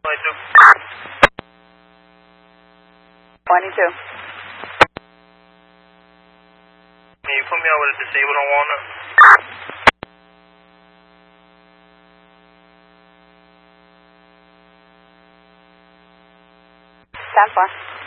22. Can you put me out with a disabled on Walnut? Stand for.